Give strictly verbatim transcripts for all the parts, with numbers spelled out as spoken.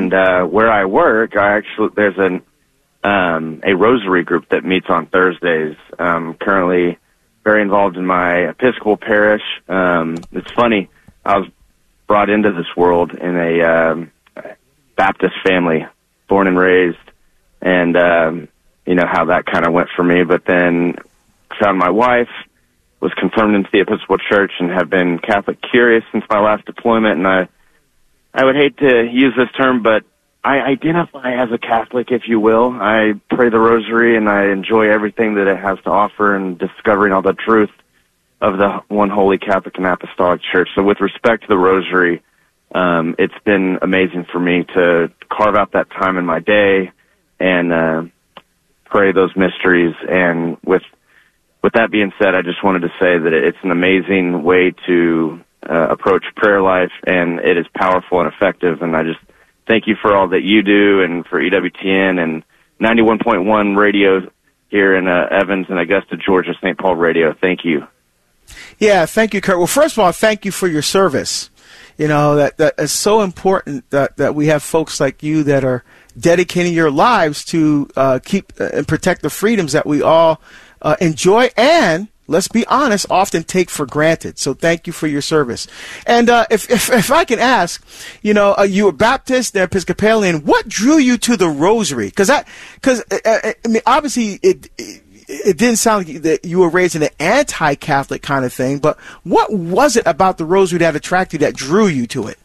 And uh, where I work, I actually there's an um, a rosary group that meets on Thursdays. Um, currently very involved in my Episcopal parish. Um, it's funny, I was brought into this world in a um, Baptist family, born and raised, and um, you know how that kind of went for me. But then found my wife, was confirmed into the Episcopal Church, and have been Catholic curious since my last deployment. And I, I would hate to use this term, but I identify as a Catholic, if you will. I pray the Rosary, and I enjoy everything that it has to offer, and discovering all the truth of the one holy Catholic and Apostolic Church. So with respect to the Rosary, um, it's been amazing for me to carve out that time in my day and uh, pray those mysteries. And with with that being said, I just wanted to say that it's an amazing way to uh, approach prayer life, and it is powerful and effective. And I just thank you for all that you do, and for E W T N and ninety-one point one radio here in uh, Evans and Augusta, Georgia, Saint Paul Radio. Thank you. Yeah, thank you, Kurt. Well, first of all, thank you for your service. You know, that, that is so important that, that we have folks like you that are dedicating your lives to uh, keep uh, and protect the freedoms that we all uh, enjoy and, let's be honest, often take for granted. So thank you for your service. And uh, if, if if I can ask, you know, uh, you were Baptist, then Episcopalian. What drew you to the Rosary? Because I, because uh, I mean, obviously it, it it didn't sound like that you were raised in an anti-Catholic kind of thing. But what was it about the Rosary that attracted you, that drew you to it?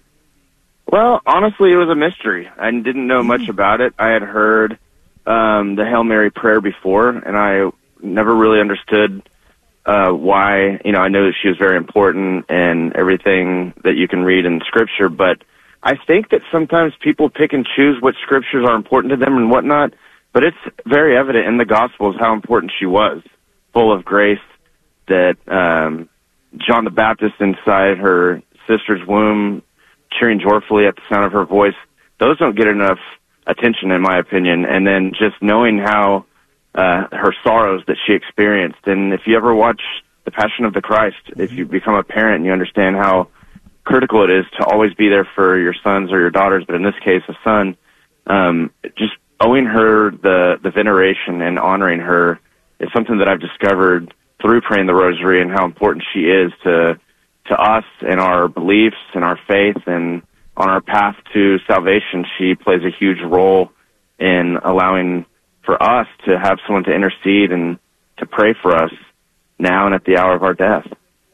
Well, honestly, it was a mystery. I didn't know much about it. I had heard um, the Hail Mary prayer before, and I never really understood uh, why. You know, I know that she was very important and everything that you can read in Scripture, but I think that sometimes people pick and choose what Scriptures are important to them and whatnot, but it's very evident in the Gospels how important she was, full of grace, that um, John the Baptist inside her sister's womb, cheering joyfully at the sound of her voice, those don't get enough attention, in my opinion. And then just knowing how uh, her sorrows that she experienced. And if you ever watch The Passion of the Christ, if you become a parent and you understand how critical it is to always be there for your sons or your daughters, but in this case, a son, um, just owing her the, the veneration and honoring her is something that I've discovered through praying the Rosary, and how important she is to to us and our beliefs and our faith, and on our path to salvation. She plays a huge role in allowing for us to have someone to intercede and to pray for us now and at the hour of our death.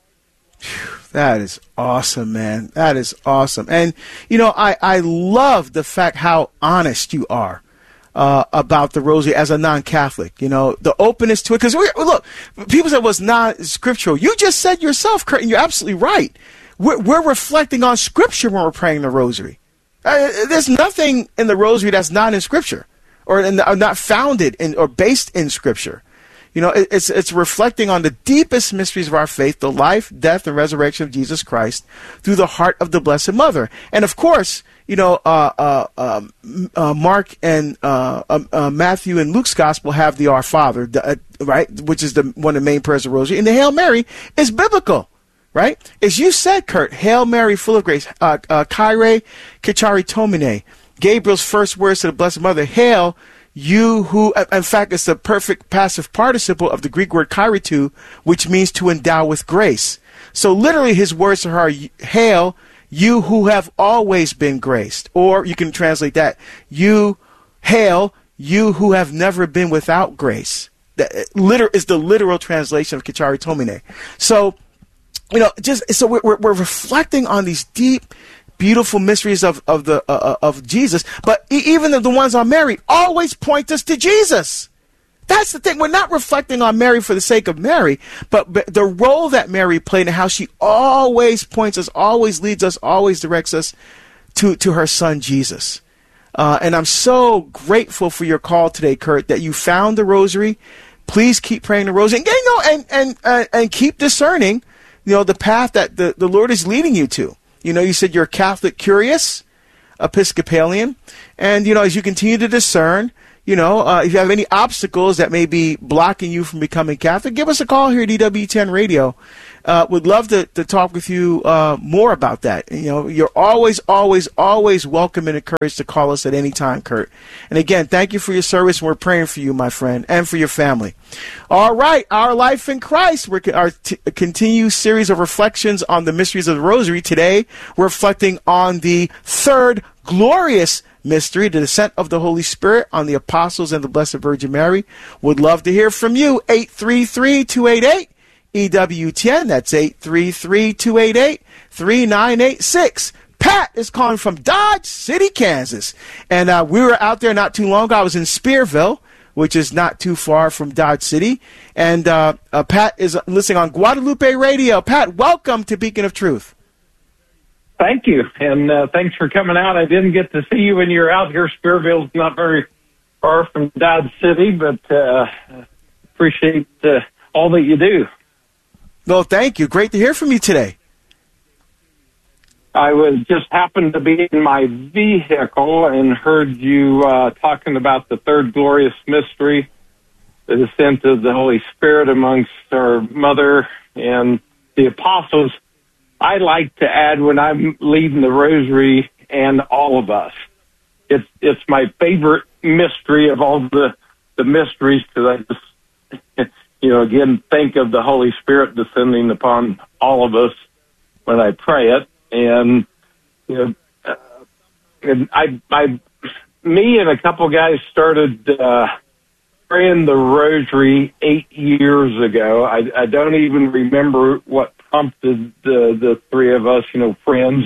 That is awesome, man. That is awesome. And, you know, I, I love the fact how honest you are uh, about the Rosary as a non-Catholic. You know, the openness to it. Because, look, people say, well, it's not scriptural. You just said yourself, Kurt, and you're absolutely right. We're, we're reflecting on Scripture when we're praying the Rosary. Uh, there's nothing in the Rosary that's not in Scripture, or, in the, or not founded in or based in Scripture. You know, it, it's it's reflecting on the deepest mysteries of our faith, the life, death, and resurrection of Jesus Christ through the heart of the Blessed Mother. And of course, you know, uh, uh, um, uh, Mark and uh, uh, uh, Matthew and Luke's Gospel have the Our Father, uh, right, which is the one of the main prayers of the Rosary. And the Hail Mary is biblical, right? As you said, Kurt, Hail Mary, full of grace, uh, uh, Kyrie Kitcharitomene, Gabriel's first words to the Blessed Mother, Hail, you who, in fact, it's the perfect passive participle of the Greek word kairitou, which means to endow with grace. So literally his words to her are, Hail, you who have always been graced. Or you can translate that, you, hail, you who have never been without grace. That liter- is the literal translation of Kitcharitomene. So, you know, just so we're, we're reflecting on these deep, beautiful mysteries of of the uh, of Jesus, but even the, the ones on Mary always point us to Jesus. That's the thing. We're not reflecting on Mary for the sake of Mary, but, but the role that Mary played and how she always points us, always leads us, always directs us to to her son Jesus. Uh, and I'm so grateful for your call today, Kurt, that you found the Rosary. Please keep praying the Rosary, and you know, and and uh, and keep discerning, you know, the path that the, the Lord is leading you to. You know, you said you're Catholic curious, Episcopalian, and, you know, as you continue to discern, you know, uh, if you have any obstacles that may be blocking you from becoming Catholic, give us a call here at E W ten Radio. Uh, would love to, to talk with you uh, more about that. You know, you're always, always, always welcome and encouraged to call us at any time, Kurt. And again, thank you for your service, and we're praying for you, my friend, and for your family. All right, Our Life in Christ, we're our t- continued series of reflections on the mysteries of the Rosary. Today, we're reflecting on the third glorious mystery, the descent of the Holy Spirit on the apostles and the Blessed Virgin Mary. Would love to hear from you. eight three three, two eight eight E W ten. That's eight three three, two eight eight, three nine eight six. Pat is calling from Dodge City, Kansas. And uh, we were out there not too long ago. I was in Spearville, which is not too far from Dodge City. And uh, uh, Pat is listening on Guadalupe Radio. Pat, welcome to Beacon of Truth. Thank you, and uh, thanks for coming out. I didn't get to see you when you were out here. Spearville's not very far from Dodge City, but uh, appreciate uh, all that you do. Well, thank you. Great to hear from you today. I was just happened to be in my vehicle and heard you uh, talking about the third glorious mystery, the descent of the Holy Spirit amongst our mother and the apostles. I like to add when I'm leading the Rosary and all of us. It's it's my favorite mystery of all the the mysteries because I just, you know, again, think of the Holy Spirit descending upon all of us when I pray it. And, you know, uh, and I, I, me and a couple guys started uh, praying the Rosary eight years ago. I, I don't even remember what prompted the, the three of us, you know, friends.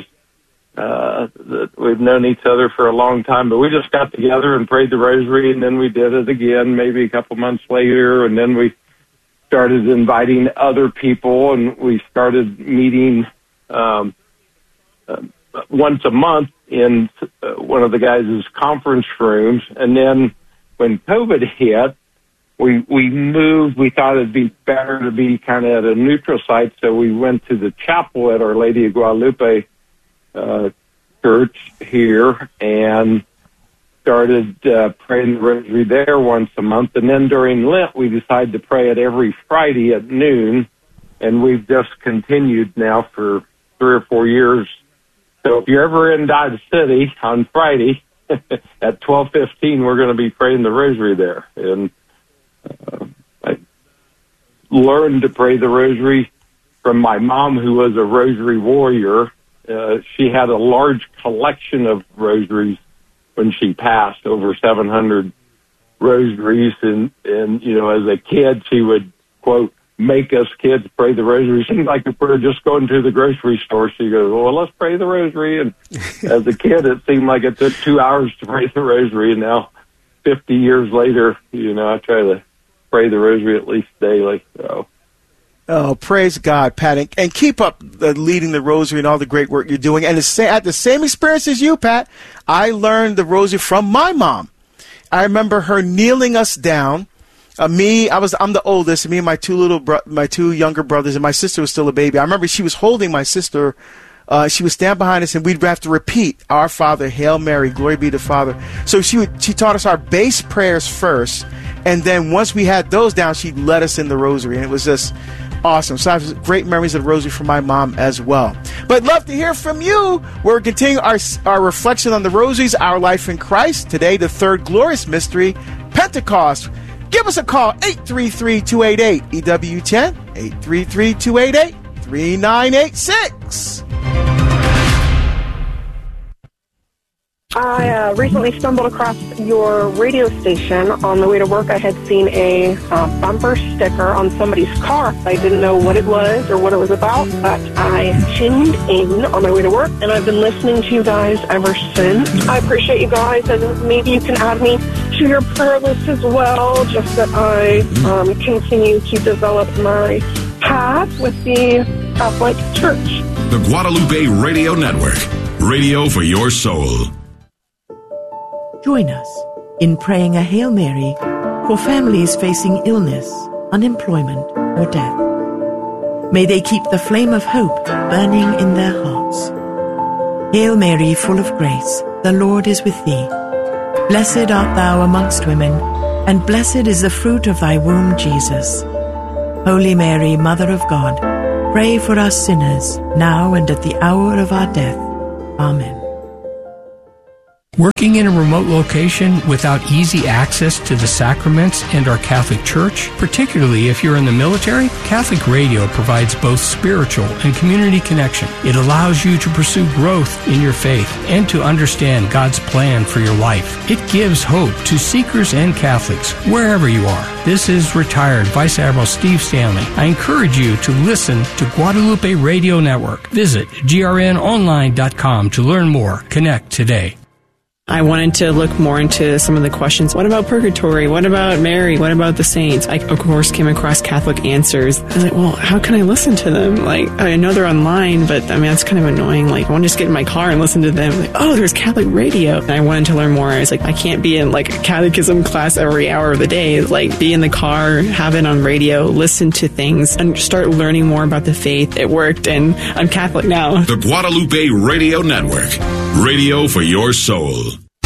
Uh, that we've known each other for a long time, but we just got together and prayed the Rosary, and then we did it again maybe a couple months later, and then we started inviting other people, and we started meeting um, uh, once a month in uh, one of the guys' conference rooms. And then when COVID hit, we we moved. We thought it'd be better to be kind of at a neutral site, so we went to the chapel at Our Lady of Guadalupe uh, Church here and started uh, praying the Rosary there once a month. And then during Lent, we decided to pray it every Friday at noon, and we've just continued now for three or four years. So if you're ever in Dodge City on Friday at twelve fifteen, we're going to be praying the Rosary there. And uh, I learned to pray the Rosary from my mom, who was a Rosary warrior. Uh, she had a large collection of rosaries when she passed, over seven hundred rosaries. And, and, you know, as a kid, she would, quote, make us kids pray the Rosary. It seemed like if we were just going to the grocery store, she goes, well, let's pray the Rosary. And as a kid, it seemed like it took two hours to pray the Rosary. And now, fifty years later, you know, I try to pray the Rosary at least daily. So. Oh, praise God, Pat. And, and keep up uh, leading the Rosary and all the great work you're doing. And the, at the same experience as you, Pat, I learned the Rosary from my mom. I remember her kneeling us down. Uh, me, I was, I'm the oldest, and me and my two little, bro- my two younger brothers, and my sister was still a baby. I remember she was holding my sister. Uh, she would stand behind us, and we'd have to repeat Our Father, Hail Mary, Glory be to the Father. So she would, she taught us our base prayers first, and then once we had those down, she'd let us in the Rosary, and it was just awesome. So I have great memories of the Rosary from my mom as well. But love to hear from you. We're continuing our our reflection on the Rosaries, Our Life in Christ. Today, the third glorious mystery, Pentecost. Give us a call, eight three three, two eight eight, E W ten, eight three three, two eight eight, three nine eight six. I uh, recently stumbled across your radio station on the way to work. I had seen a uh, bumper sticker on somebody's car. I didn't know what it was or what it was about, but I tuned in on my way to work, and I've been listening to you guys ever since. I appreciate you guys, and maybe you can add me to your prayer list as well, just that I um, continue to develop my path with the Catholic Church. The Guadalupe Radio Network, radio for your soul. Join us in praying a Hail Mary for families facing illness, unemployment, or death. May they keep the flame of hope burning in their hearts. Hail Mary, full of grace, the Lord is with thee. Blessed art thou amongst women, and blessed is the fruit of thy womb, Jesus. Holy Mary, Mother of God, pray for us sinners, now and at the hour of our death. Amen. Working in a remote location without easy access to the sacraments and our Catholic Church, particularly if you're in the military, Catholic Radio provides both spiritual and community connection. It allows you to pursue growth in your faith and to understand God's plan for your life. It gives hope to seekers and Catholics wherever you are. This is retired Vice Admiral Steve Stanley. I encourage you to listen to Guadalupe Radio Network. Visit G R N online dot com to learn more. Connect today. I wanted to look more into some of the questions. What about purgatory? What about Mary? What about the saints? I, of course, came across Catholic Answers. I was like, well, how can I listen to them? Like, I know they're online, but I mean, that's kind of annoying. Like, I want to just get in my car and listen to them. Like, oh, there's Catholic radio. And I wanted to learn more. I was like, I can't be in like a catechism class every hour of the day. Like, be in the car, have it on radio, listen to things, and start learning more about the faith. It worked, and I'm Catholic now. The Guadalupe Radio Network. Radio for your soul.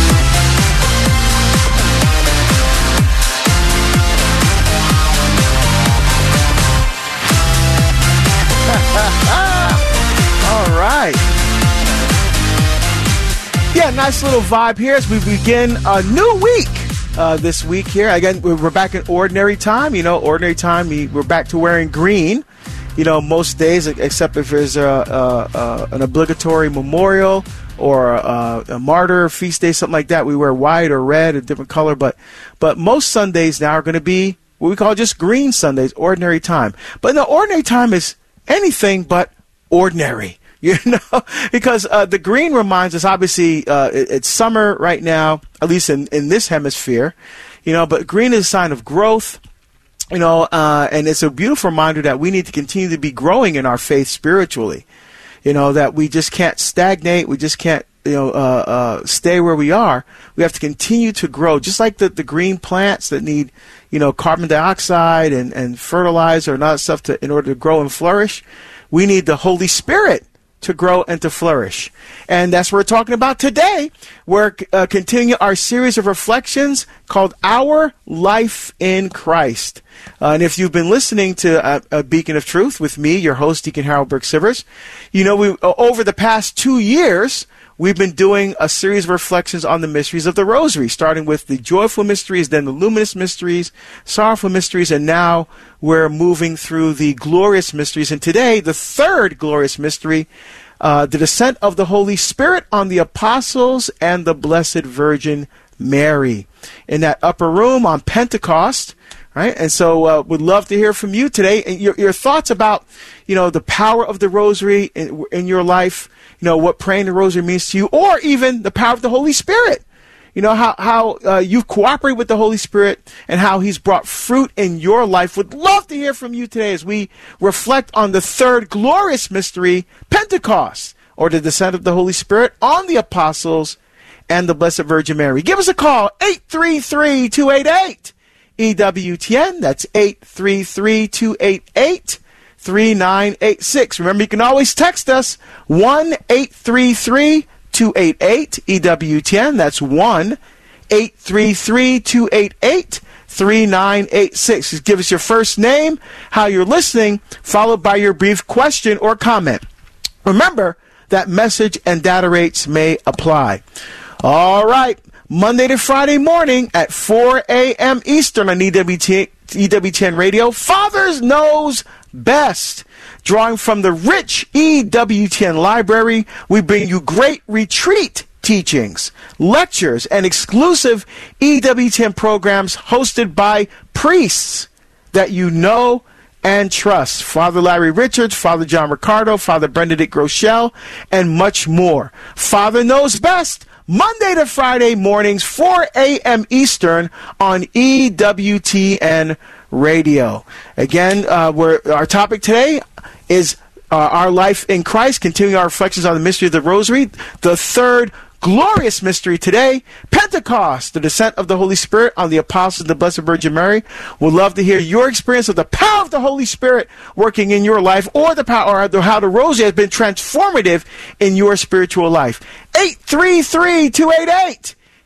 Yeah, nice little vibe here as we begin a new week uh, this week here. Again, we're back in ordinary time. You know, ordinary time, we're back to wearing green, you know, most days, except if there's a, a, a, an obligatory memorial or a, a martyr feast day, something like that. We wear white or red, a different color. But, but most Sundays now are going to be what we call just green Sundays, ordinary time. But no, ordinary time is anything but ordinary. You know, because uh, the green reminds us, obviously, uh, it, it's summer right now, at least in, in this hemisphere, you know, but green is a sign of growth, you know, uh, and it's a beautiful reminder that we need to continue to be growing in our faith spiritually, you know, that we just can't stagnate, we just can't, you know, uh, uh, stay where we are. We have to continue to grow, just like the, the green plants that need, you know, carbon dioxide and, and fertilizer and all that stuff to, in order to grow and flourish. We need the Holy Spirit to grow and to flourish. And that's what we're talking about today. We're uh, continuing our series of reflections called Our Life in Christ. Uh, and if you've been listening to uh, a Beacon of Truth with me, your host, Deacon Harold Burke-Sivers, you know, we uh, over the past two years, we've been doing a series of reflections on the mysteries of the Rosary, starting with the joyful mysteries, then the luminous mysteries, sorrowful mysteries, and now we're moving through the glorious mysteries. And today, the third glorious mystery, uh, the descent of the Holy Spirit on the apostles and the Blessed Virgin Mary in that upper room on Pentecost. Right? And so uh, we'd love to hear from you today and your, your thoughts about, you know, the power of the Rosary in, in your life, you know, what praying the Rosary means to you, or even the power of the Holy Spirit. You know, how, how uh, you cooperate with the Holy Spirit and how He's brought fruit in your life. Would love to hear from you today as we reflect on the third glorious mystery, Pentecost, or the descent of the Holy Spirit on the apostles and the Blessed Virgin Mary. Give us a call, eight three three, two eight eight, E W T N. That's eight three three, two eight eight, three nine eight six. Remember, you can always text us, one eight three three, two eight eight, E W T N. That's one eight three three, two eight eight, three nine eight six. Just give us your first name, how you're listening, followed by your brief question or comment. Remember that message and data rates may apply. All right. Monday to Friday morning at four a.m. Eastern on E W T N Radio. Fathers Knows Best. Drawing from the rich E W T N library, we bring you great retreat teachings, lectures, and exclusive E W T N programs hosted by priests that you know and trust. Father Larry Richards, Father John Ricardo, Father Benedict Groeschel, and much more. Father Knows Best. Monday to Friday mornings, four a.m. Eastern on E W T N Radio. Again, uh, we're, our topic today is uh, our life in Christ, continuing our reflections on the mystery of the Rosary. The third glorious mystery today, Pentecost, the descent of the Holy Spirit on the apostles and the Blessed Virgin Mary. We'd love to hear your experience of the power of the Holy Spirit working in your life, or the power of how the Rosary has been transformative in your spiritual life. eight three three, two eight eight,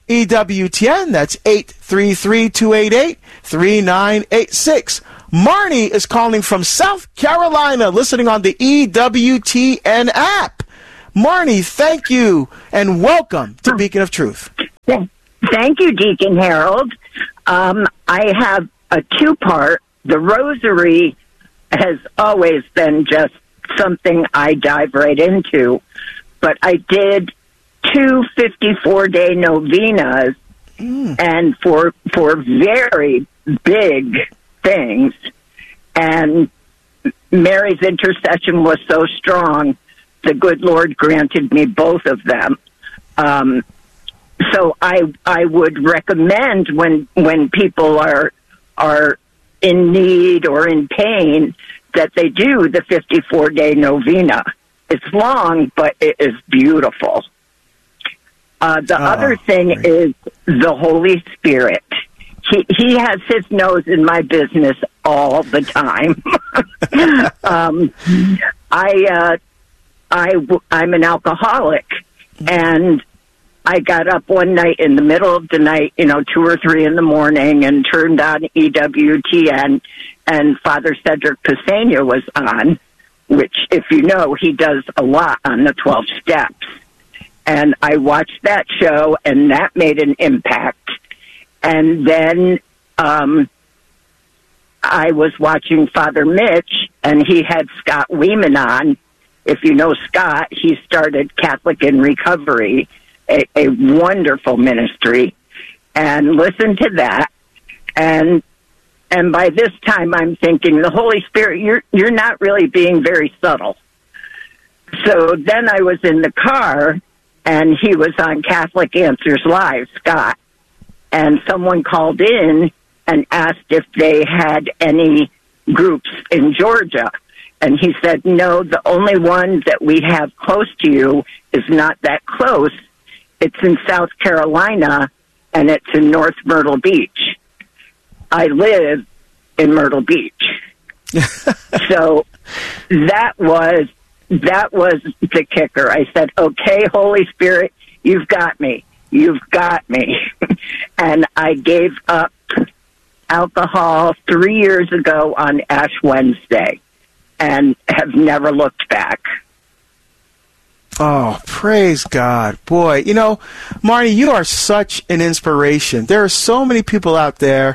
E W T N. That's eight three three, two eight eight, three nine eight six. Marnie is calling from South Carolina, listening on the E W T N app. Marnie, thank you, and welcome to Beacon of Truth. Thank you, Deacon Harold. Um, I have a two-part. The Rosary has always been just something I dive right into, but I did two fifty-four-day novenas, mm. and for for very big things, and Mary's intercession was so strong, the good Lord granted me both of them. Um, so I I would recommend when when people are are in need or in pain that they do the fifty-four-day novena. It's long, but it is beautiful. Uh, the oh, other thing great. is the Holy Spirit. He he has his nose in my business all the time. um, I uh, I I'm an alcoholic, and I got up one night in the middle of the night, you know, two or three in the morning, and turned on E W T N, and Father Cedric Pisania was on, which, if you know, he does a lot on the twelve steps. And I watched that show, and that made an impact. And then um, I was watching Father Mitch, and he had Scott Weeman on. If you know Scott, he started Catholic in Recovery, a, a wonderful ministry, and listened to that. And and by this time, I'm thinking, the Holy Spirit, you're you're not really being very subtle. So then I was in the car, and he was on Catholic Answers Live, Scott. And someone called in and asked if they had any groups in Georgia. And he said, no, the only one that we have close to you is not that close. It's in South Carolina, and it's in North Myrtle Beach. I live in Myrtle Beach. So that was that was the kicker. I said, okay, Holy Spirit, you've got me. You've got me. And I gave up alcohol three years ago on Ash Wednesday and have never looked back. Oh, praise God. Boy, you know, Marnie, you are such an inspiration. There are so many people out there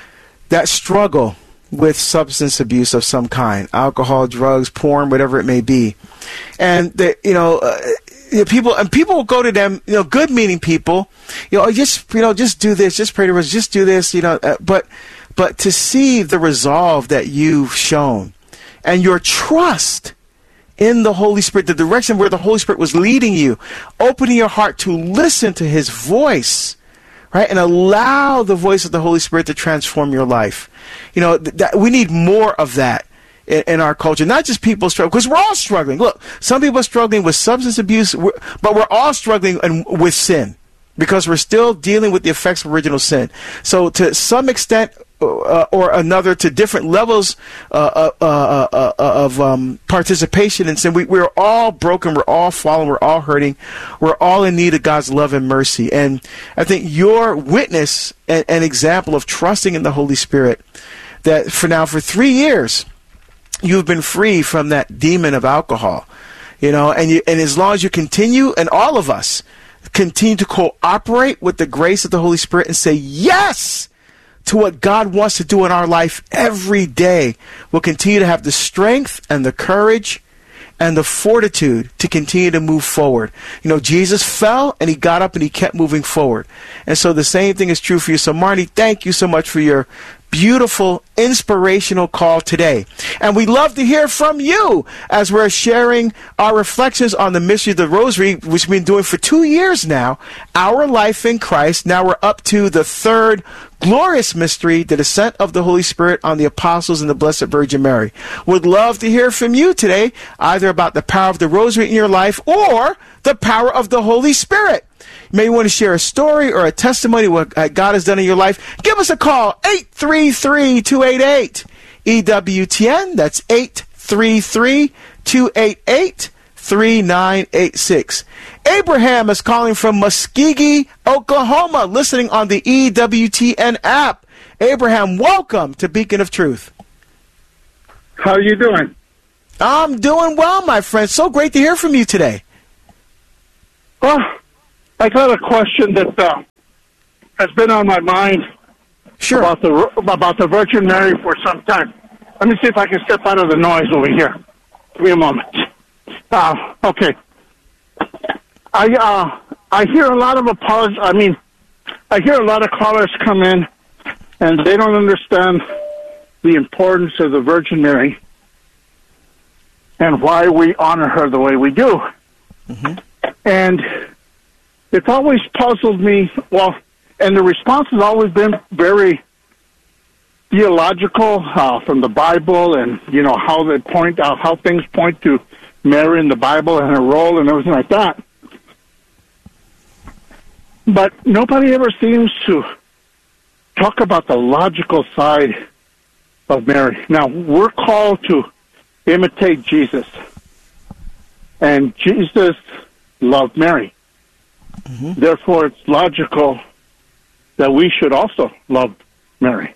that struggle with substance abuse of some kind, alcohol, drugs, porn, whatever it may be. And, they, you know, uh, people and people will go to them, you know, good meaning people, you know, just, you know, just do this, just pray to us, just do this, you know, uh, but, but to see the resolve that you've shown and your trust in the Holy Spirit, the direction where the Holy Spirit was leading you, opening your heart to listen to his voice, right? And allow the voice of the Holy Spirit to transform your life. You know, th- that we need more of that in, in our culture. Not just people struggling, because we're all struggling. Look, some people are struggling with substance abuse, but we're all struggling in, with sin, because we're still dealing with the effects of original sin. So to some extent uh, or another, to different levels uh, uh, uh, uh, of um, participation in sin, we, we're all broken, we're all fallen, we're all hurting, we're all in need of God's love and mercy. And I think your witness and, and example of trusting in the Holy Spirit, that for now, for three years, you've been free from that demon of alcohol, you know, and you, and as long as you continue, and all of us continue to cooperate with the grace of the Holy Spirit and say yes to what God wants to do in our life every day, we'll continue to have the strength and the courage and the fortitude to continue to move forward. You know, Jesus fell and he got up and he kept moving forward. And so the same thing is true for you. So Marnie, thank you so much for your beautiful, inspirational call today. And we'd love to hear from you as we're sharing our reflections on the mystery of the Rosary, which we've been doing for two years now, Our Life in Christ. Now we're up to the third glorious mystery, the descent of the Holy Spirit on the apostles and the Blessed Virgin Mary. Would love to hear from you today, either about the power of the Rosary in your life or the power of the Holy Spirit. You may want to share a story or a testimony what God has done in your life. Give us a call, eight three three, two eight eight, E W T N. That's eight three three, two eight eight, three nine eight six. Abraham is calling from Muskogee, Oklahoma, listening on the E W T N app. Abraham, welcome to Beacon of Truth. How are you doing? I'm doing well, my friend. So great to hear from you today. Well, I got a question that uh, has been on my mind sure. about the about the Virgin Mary for some time. Let me see if I can step out of the noise over here. Give me a moment. Uh, okay. I uh, I hear a lot of apologies. I mean, I hear a lot of callers come in, and they don't understand the importance of the Virgin Mary and why we honor her the way we do. Mm-hmm. And it's always puzzled me. Well, and the response has always been very theological uh, from the Bible, and you know how they point out how things point to Mary in the Bible and her role and everything like that. But nobody ever seems to talk about the logical side of Mary. Now, we're called to imitate Jesus, and Jesus loved Mary. Mm-hmm. Therefore, it's logical that we should also love Mary.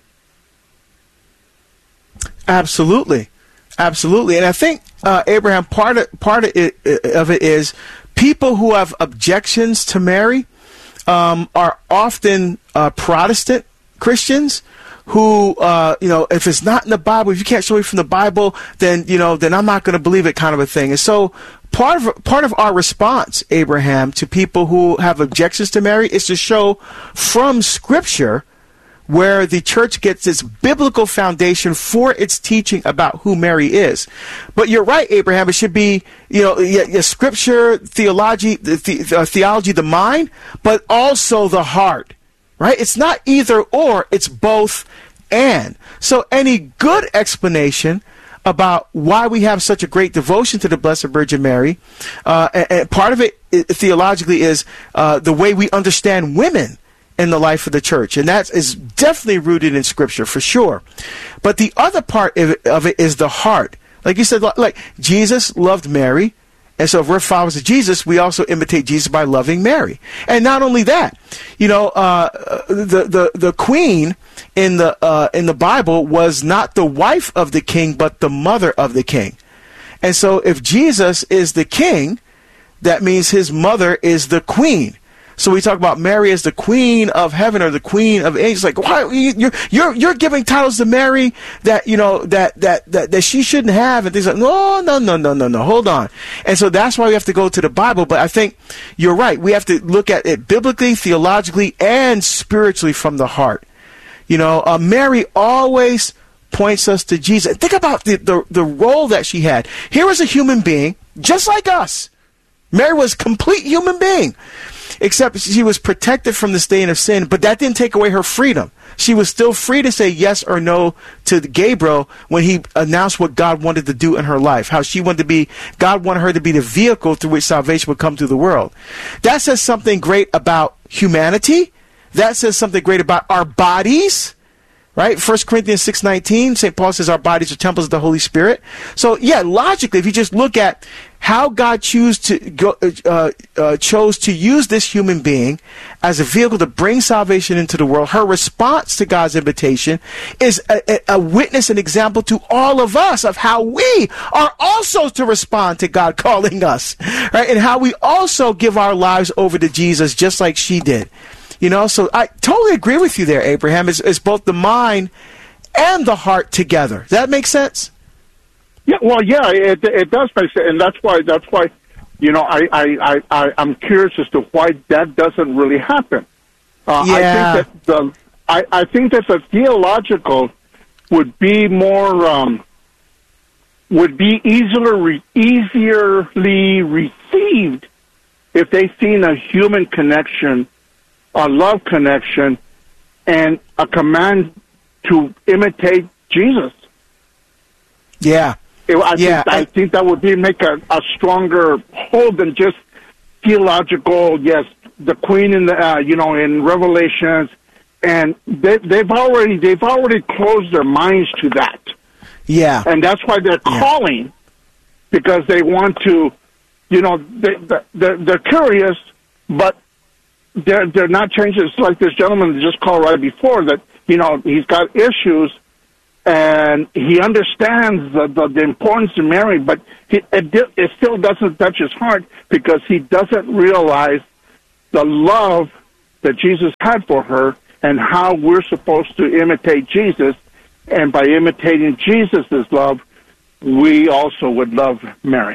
Absolutely, absolutely, and I think uh, Abraham, part of part of it, of it is people who have objections to Mary um, are often uh, Protestant Christians who, uh, you know, if it's not in the Bible, if you can't show me from the Bible, then you know, then I'm not going to believe it, kind of a thing. And so, part of part of our response, Abraham, to people who have objections to Mary is to show from Scripture where the church gets its biblical foundation for its teaching about who Mary is. But you're right, Abraham, it should be, you know, yeah, yeah, scripture, theology, the, the, uh, theology, the mind, but also the heart, right? It's not either or, it's both and. So any good explanation about why we have such a great devotion to the Blessed Virgin Mary, uh, and, and part of it, it theologically is uh, the way we understand women in the life of the church, and that is definitely rooted in Scripture for sure. But the other part of it, of it is the heart. Like you said, like Jesus loved Mary, and so if we're followers of Jesus, we also imitate Jesus by loving Mary. And not only that, you know, uh, the the the queen in the uh, in the Bible was not the wife of the king, but the mother of the king. And so if Jesus is the king, that means his mother is the queen. So we talk about Mary as the queen of heaven or the queen of angels. Like, why you're you're you're giving titles to Mary that you know that that that, that she shouldn't have, and things like no no no no no no hold on. And so that's why we have to go to the Bible. But I think you're right. We have to look at it biblically, theologically, and spiritually from the heart. You know, uh, Mary always points us to Jesus. Think about the, the the role that she had. Here was a human being just like us. Mary was a complete human being. Except she was protected from the stain of sin, but that didn't take away her freedom. She was still free to say yes or no to Gabriel when he announced what God wanted to do in her life, how she wanted to be, God wanted her to be the vehicle through which salvation would come to the world. That says something great about humanity. That says something great about our bodies. Right? First Corinthians six nineteen, Saint Paul says our bodies are temples of the Holy Spirit. So, yeah, logically, if you just look at how God choose to go, uh, uh, chose to use this human being as a vehicle to bring salvation into the world, her response to God's invitation is a, a, a witness, an example to all of us of how we are also to respond to God calling us, right? And how we also give our lives over to Jesus just like she did. You know, so I totally agree with you there, Abraham. It's, it's both the mind and the heart together. Does that make sense? Yeah, well, yeah, it it does make sense, and that's why that's why, you know, I I I, I I'm curious as to why that doesn't really happen. Uh, yeah. I think that the I, I think that the theological would be more um, would be easier re, easierly received if they seen a human connection, a love connection, and a command to imitate Jesus. Yeah. I, yeah, think, I, I think that would be make a, a stronger hold than just theological. Yes, the queen in the uh, you know in Revelations, and they, they've already they've already closed their minds to that. Yeah, and that's why they're yeah. calling, because they want to you know, they, they're, they're curious, but they're, they're not changing. It's like this gentleman that just called right before that, you know, he's got issues, and he understands the, the, the importance of Mary, but he, it, it still doesn't touch his heart because he doesn't realize the love that Jesus had for her and how we're supposed to imitate Jesus. And by imitating Jesus' love, we also would love Mary.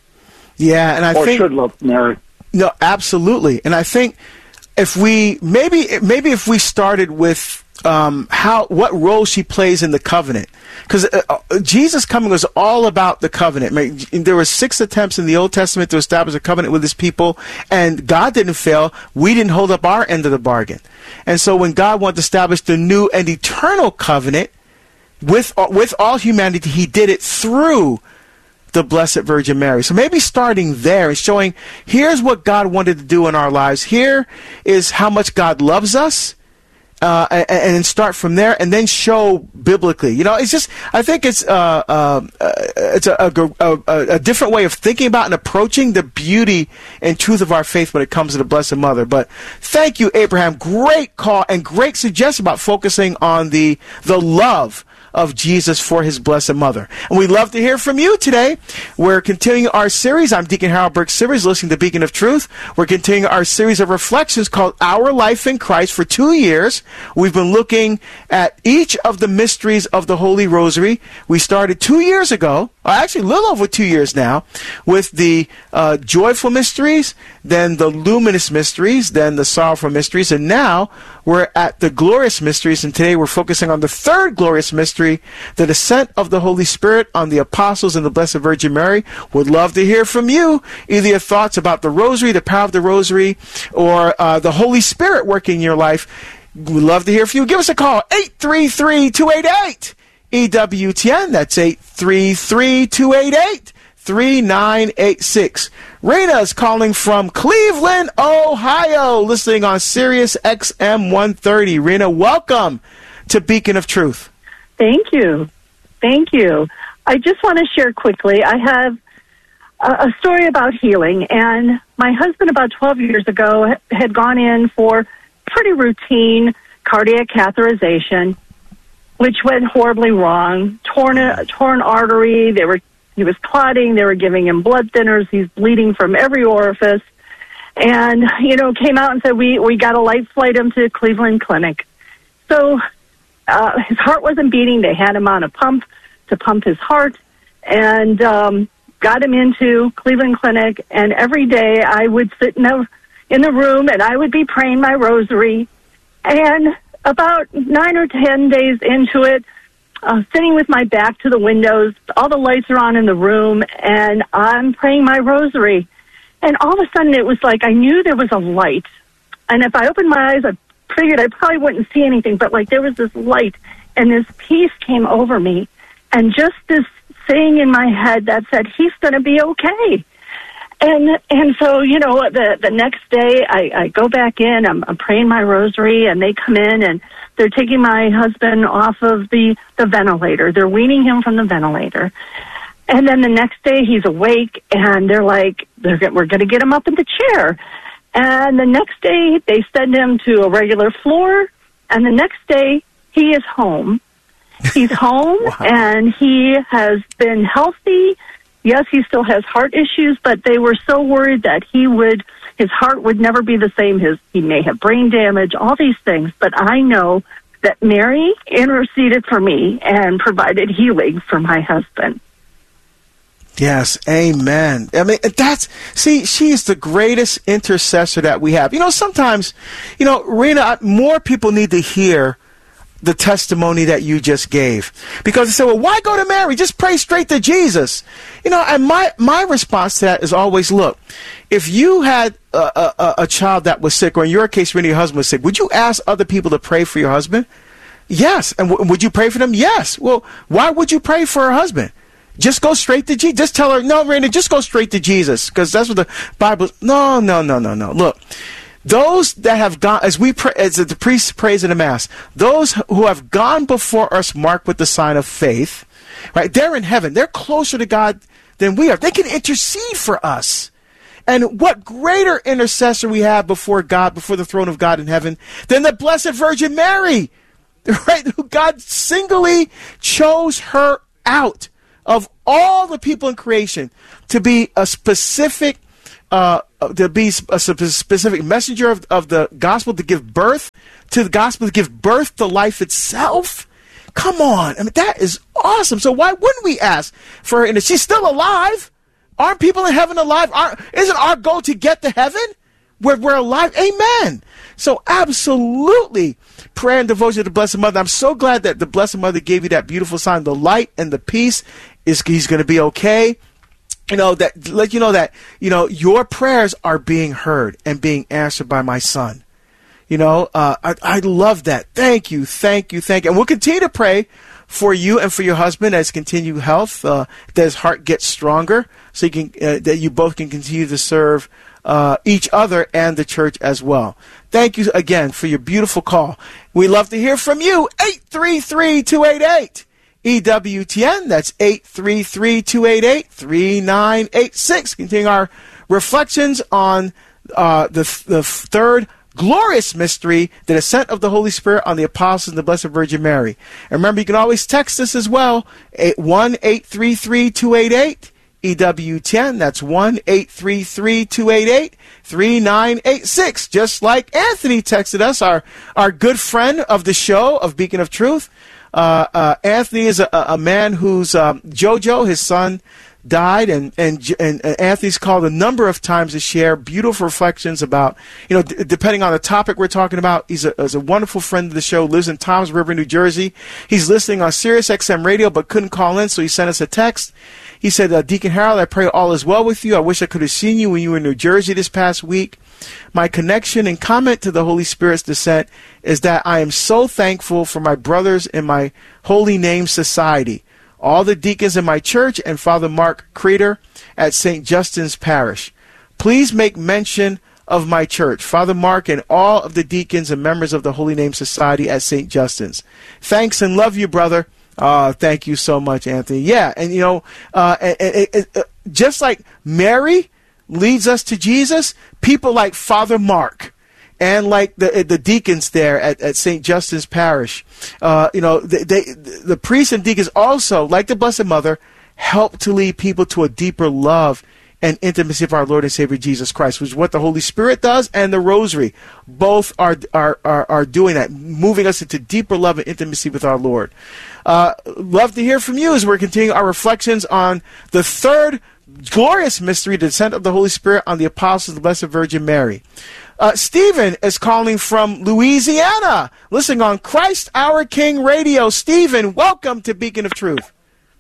Yeah, and I or think... should love Mary. No, absolutely. And I think if we... Maybe, maybe if we started with... Um, how what role she plays in the covenant, because uh, uh, Jesus coming was all about the covenant. I mean, there were six attempts in the Old Testament to establish a covenant with His people, and God didn't fail. We didn't hold up our end of the bargain, and so when God wanted to establish the new and eternal covenant with uh, with all humanity, He did it through the Blessed Virgin Mary. So maybe starting there and showing here's what God wanted to do in our lives. Here is how much God loves us. Uh, and, and start from there, and then show biblically. You know, it's just, I think it's uh, uh, it's a, a, a, a different way of thinking about and approaching the beauty and truth of our faith when it comes to the Blessed Mother. But thank you, Abraham. Great call and great suggestion about focusing on the the love of Jesus for His Blessed Mother. And we'd love to hear from you today. We're continuing our series. I'm Deacon Harold Burke Sivers, listening to Beacon of Truth. We're continuing our series of reflections called Our Life in Christ. For two years, we've been looking at each of the mysteries of the Holy Rosary. We started two years ago, or actually a little over two years now, with the uh, joyful mysteries, then the luminous mysteries, then the sorrowful mysteries, and now we're at the glorious mysteries, and today we're focusing on the third glorious mystery, the descent of the Holy Spirit on the apostles and the Blessed Virgin Mary. Would love to hear from you, either your thoughts about the Rosary, the power of the Rosary, or uh, the Holy Spirit working in your life. We'd love to hear from you. Give us a call, eight three three, two eight eight, E W T N. That's eight three three, two eight eight, three nine eight six. Rena's calling from Cleveland, Ohio, listening on Sirius X M one thirty. Rena, welcome to Beacon of Truth. Thank you. Thank you. I just want to share quickly. I have a, a story about healing, and my husband about twelve years ago had gone in for pretty routine cardiac catheterization, which went horribly wrong. Torn, torn artery. They were He was clotting. They were giving him blood thinners. He's bleeding from every orifice. And, you know, came out and said, we, we got to light flight him to Cleveland Clinic. So uh, his heart wasn't beating. They had him on a pump to pump his heart and um, got him into Cleveland Clinic. And every day I would sit in the, in the room and I would be praying my rosary. And about nine or ten days into it, Uh, sitting with my back to the windows, all the lights are on in the room, and I'm praying my rosary. And all of a sudden, it was like I knew there was a light. And if I opened my eyes, I figured I probably wouldn't see anything, but like there was this light, and this peace came over me. And just this saying in my head that said, he's going to be okay. And and so, you know, the, the next day, I, I go back in, I'm, I'm praying my rosary, and they come in, and they're taking my husband off of the, the ventilator. They're weaning him from the ventilator. And then the next day he's awake, and they're like, they're, we're going to get him up in the chair. And the next day they send him to a regular floor, and the next day he is home. He's home, wow. And he has been healthy. Yes, he still has heart issues, but they were so worried that he would, his heart would never be the same. His, he may have brain damage, all these things. But I know that Mary interceded for me and provided healing for my husband. Yes, amen. I mean, that's, see, she is the greatest intercessor that we have. You know, sometimes, you know, Rena, more people need to hear the testimony that you just gave. Because they say, well, why go to Mary? Just pray straight to Jesus. You know, and my, my response to that is always, look, if you had a, a, a child that was sick, or in your case, when your husband was sick, would you ask other people to pray for your husband? Yes. And w- would you pray for them? Yes. Well, why would you pray for her husband? Just go straight to Jesus. Just tell her, no, Raina, just go straight to Jesus. Because that's what the Bible, no, no, no, no, no. Look. Those that have gone, as we pray, as the priest prays in the Mass, those who have gone before us marked with the sign of faith, right? They're in heaven. They're closer to God than we are. They can intercede for us. And what greater intercessor we have before God, before the throne of God in heaven, than the Blessed Virgin Mary, right? Who God singly chose her out of all the people in creation to be a specific, uh, to be a specific messenger of, of the gospel, to give birth to the gospel, to give birth to life itself. Come on. I mean, that is awesome. So why wouldn't we ask for her? And she's still alive. Aren't people in heaven alive? Aren't, isn't our goal to get to heaven where we're alive? Amen. So absolutely prayer and devotion to the Blessed Mother. I'm so glad that the Blessed Mother gave you that beautiful sign. The light and the peace is he's going to be okay. You know, that let you know that, you know, your prayers are being heard and being answered by my son. You know, uh, I, I love that. Thank you, thank you, thank you. And we'll continue to pray for you and for your husband as continue health, uh, that his heart gets stronger, so you can uh, that you both can continue to serve uh, each other and the church as well. Thank you again for your beautiful call. We love to hear from you. eight three three, two eight eight, E W T N. That's eight three three, two eight eight, three nine eight six. Continuing our reflections on uh, the the third glorious mystery, the descent of the Holy Spirit on the apostles and the Blessed Virgin Mary. And remember, you can always text us as well, one eight three three, two eight eight, E W T N. That's one eight three three, two eight eight, three nine eight six. Just like Anthony texted us, our, our good friend of the show, of Beacon of Truth. Uh, uh, Anthony is a, a man whose um, Jojo, his son, died, and, and and Anthony's called a number of times to share beautiful reflections about, you know, d- depending on the topic we're talking about. He's a, he's a wonderful friend of the show, lives in Toms River, New Jersey. He's listening on Sirius X M radio, but couldn't call in, so he sent us a text. He said, uh, Deacon Harold, I pray all is well with you. I wish I could have seen you when you were in New Jersey this past week. My connection and comment to the Holy Spirit's descent is that I am so thankful for my brothers in my Holy Name Society, all the deacons in my church, and Father Mark Creeder at Saint Justin's Parish. Please make mention of my church, Father Mark, and all of the deacons and members of the Holy Name Society at Saint Justin's. Thanks and love you, brother. Uh, thank you so much, Anthony. Yeah, and you know, uh, it, it, it, just like Mary leads us to Jesus, people like Father Mark and like the the deacons there at, at Saint Justin's Parish, uh, you know, they, they, the priests and deacons also, like the Blessed Mother, help to lead people to a deeper love and intimacy of our Lord and Savior Jesus Christ, which is what the Holy Spirit does, and the Rosary. Both are are are, are doing that, moving us into deeper love and intimacy with our Lord. Uh, love to hear from you as we're continuing our reflections on the third glorious mystery, the descent of the Holy Spirit on the apostles of the Blessed Virgin Mary. Uh, Stephen is calling from Louisiana, listening on Christ Our King Radio. Stephen, welcome to Beacon of Truth.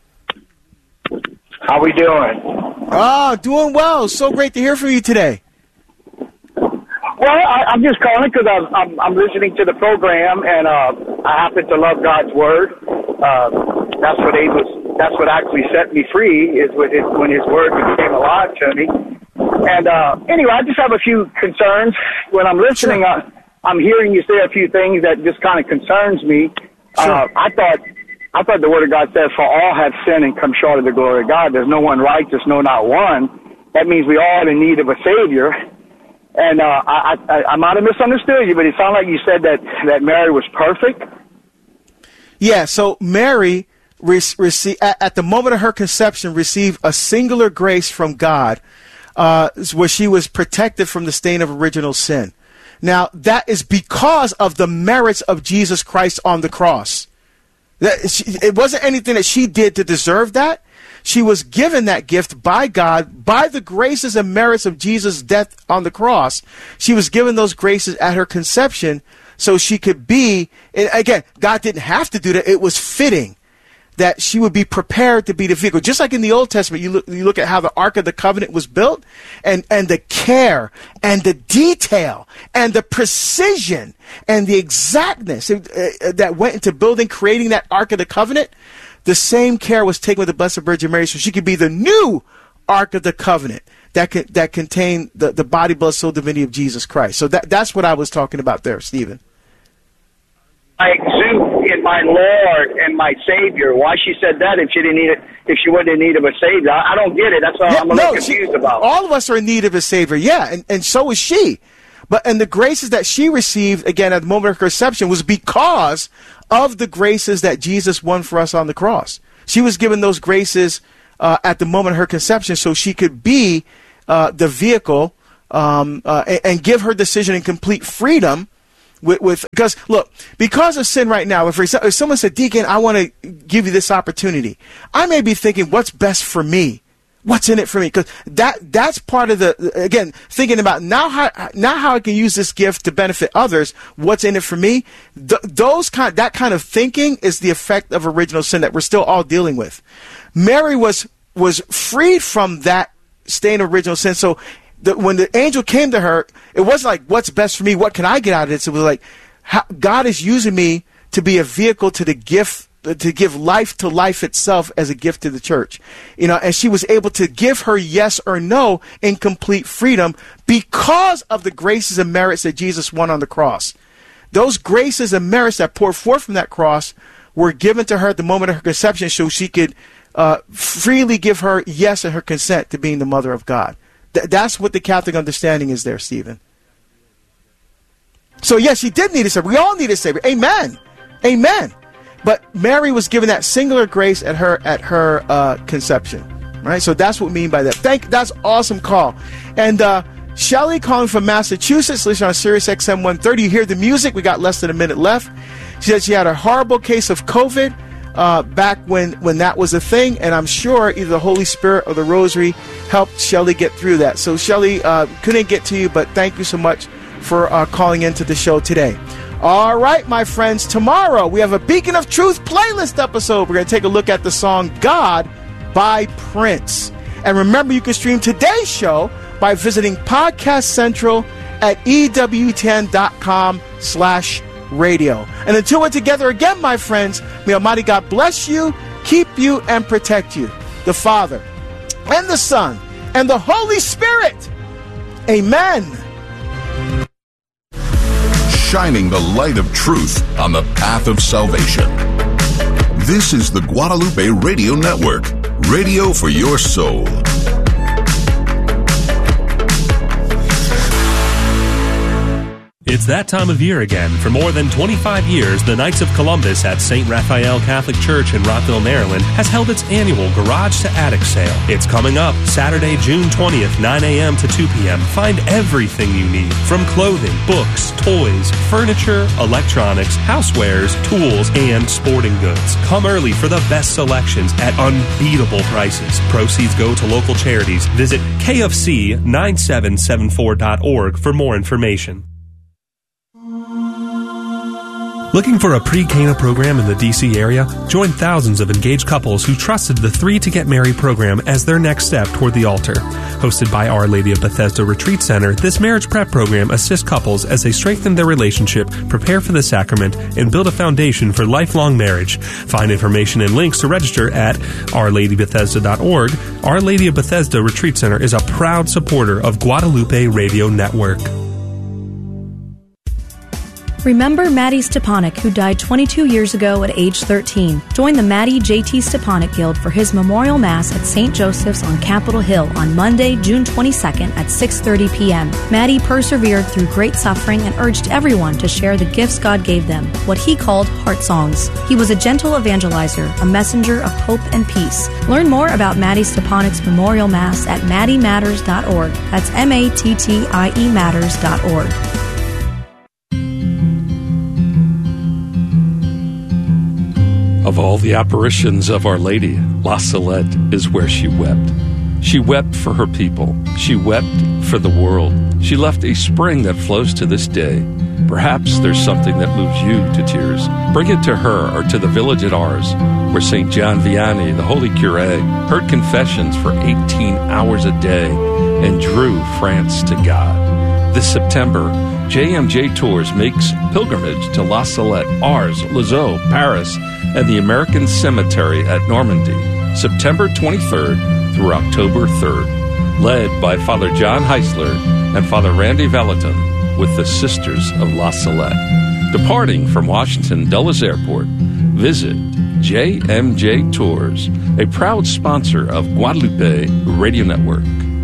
How we doing? Ah, doing well. So great to hear from you today. Well, I, I'm just calling because I'm, I'm, I'm listening to the program, and uh, I happen to love God's Word. Uh, that's what Amos, that's what actually set me free, is when His, when His Word became alive to me. And uh, anyway, I just have a few concerns. When I'm listening, sure. I, I'm hearing you say a few things that just kind of concerns me. Sure. Uh, I thought I thought the Word of God says, for all have sinned and come short of the glory of God. There's no one righteous, no, not one. That means we all are in need of a Savior. And uh, I, I, I might have misunderstood you, but it sounded like you said that, that Mary was perfect. Yeah, so Mary, re- rece- at, at the moment of her conception, received a singular grace from God, uh, where she was protected from the stain of original sin. Now, that is because of the merits of Jesus Christ on the cross. That she, it wasn't anything that she did to deserve that. She was given that gift by God, by the graces and merits of Jesus' death on the cross. She was given those graces at her conception so she could be, and again, God didn't have to do that. It was fitting that she would be prepared to be the vehicle. Just like in the Old Testament, you look, you look at how the Ark of the Covenant was built, and, and the care and the detail and the precision and the exactness uh, that went into building, creating that Ark of the Covenant. The same care was taken with the Blessed Virgin Mary, so she could be the new Ark of the Covenant that could, that contained the, the body, blood, soul, divinity of Jesus Christ. So that that's what I was talking about there, Stephen. I exude in my Lord and my Savior. Why she said that if she didn't need it, if she wasn't in need of a Savior? I, I don't get it. That's what Yeah, I'm a little no, confused she, about. All of us are in need of a Savior, yeah, and, and so is she. But and the graces that she received, again, at the moment of her conception, was because of the graces that Jesus won for us on the cross. She was given those graces uh, at the moment of her conception so she could be uh, the vehicle um, uh, and, and give her decision in complete freedom with, with because, look, because of sin right now, if, for example, if someone said, Deacon, I want to give you this opportunity, I may be thinking, what's best for me? What's in it for me? Because that that's part of the, again, thinking about now how now how I can use this gift to benefit others. What's in it for me? Th- those kind that kind of thinking is the effect of original sin that we're still all dealing with. Mary was was freed from that stain of original sin. So the, when the angel came to her, it wasn't like, what's best for me? What can I get out of this? It was like, how, God is using me to be a vehicle to the gift, to give life to life itself as a gift to the church. You know, and she was able to give her yes or no in complete freedom because of the graces and merits that Jesus won on the cross. Those graces and merits that poured forth from that cross were given to her at the moment of her conception so she could uh, freely give her yes and her consent to being the mother of God. Th- that's what the Catholic understanding is there, Stephen. So yes, she did need a Savior. We all need a Savior. Amen. Amen. But Mary was given that singular grace at her at her uh, conception, right? So that's what we mean by that. Thank that's awesome call. And uh, Shelly calling from Massachusetts, listening on Sirius X M one thirty. You hear the music. We got less than a minute left. She said she had a horrible case of COVID uh, back when when that was a thing, and I'm sure either the Holy Spirit or the Rosary helped Shelly get through that. So Shelly, uh, couldn't get to you, but thank you so much for uh, calling into the show today. All right, my friends, tomorrow we have a Beacon of Truth playlist episode. We're going to take a look at the song God by Prince. And remember, you can stream today's show by visiting Podcast Central at E W ten dot com slash radio. And until we're together again, my friends, may Almighty God bless you, keep you, and protect you. The Father, and the Son, and the Holy Spirit. Amen. Shining the light of truth on the path of salvation. This is the Guadalupe Radio Network, radio for your soul. It's that time of year again. For more than twenty-five years, the Knights of Columbus at Saint Raphael Catholic Church in Rockville, Maryland, has held its annual Garage to Attic sale. It's coming up Saturday, June twentieth, nine a.m. to two p.m. Find everything you need, from clothing, books, toys, furniture, electronics, housewares, tools, and sporting goods. Come early for the best selections at unbeatable prices. Proceeds go to local charities. Visit K F C nine seven seven four dot org for more information. Looking for a pre-Cana program in the D C area? Join thousands of engaged couples who trusted the Three to Get Married program as their next step toward the altar. Hosted by Our Lady of Bethesda Retreat Center, this marriage prep program assists couples as they strengthen their relationship, prepare for the sacrament, and build a foundation for lifelong marriage. Find information and links to register at our lady bethesda dot org. Our Lady of Bethesda Retreat Center is a proud supporter of Guadalupe Radio Network. Remember Maddie Stepanek, who died twenty-two years ago at age thirteen. Join the Maddie J T Stepanek Guild for his memorial mass at Saint Joseph's on Capitol Hill on Monday, June twenty-second at six thirty p.m. Maddie persevered through great suffering and urged everyone to share the gifts God gave them, what he called heart songs. He was a gentle evangelizer, a messenger of hope and peace. Learn more about Maddie Stepanek's memorial mass at maddie matters dot org. That's M A T T I E matters dot org. Of all the apparitions of Our Lady, La Salette is where she wept. She wept for her people. She wept for the world. She left a spring that flows to this day. Perhaps there's something that moves you to tears. Bring it to her or to the village at Ars, where Saint John Vianney, the holy curé, heard confessions for eighteen hours a day and drew France to God. This September, J M J Tours makes pilgrimage to La Salette, Ars, Lisieux, Paris, and the American Cemetery at Normandy, September twenty-third through October third, led by Father John Heisler and Father Randy Vallotton with the Sisters of La Salette. Departing from Washington Dulles Airport, visit J M J Tours, a proud sponsor of Guadalupe Radio Network.